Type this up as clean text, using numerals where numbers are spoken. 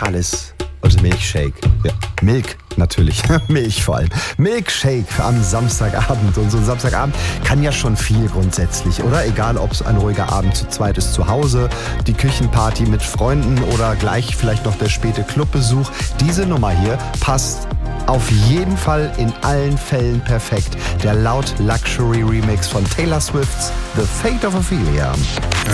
alles. Also Milkshake. Ja, Milk natürlich. Milch vor allem. Milkshake am Samstagabend. Und so ein Samstagabend kann ja schon viel grundsätzlich, oder? Egal, ob es ein ruhiger Abend zu zweit ist zu Hause, die Küchenparty mit Freunden oder gleich vielleicht noch der späte Clubbesuch. Diese Nummer hier passt auf jeden Fall in allen Fällen perfekt. Der Loud Luxury Remix von Taylor Swift's The Fate of Ophelia.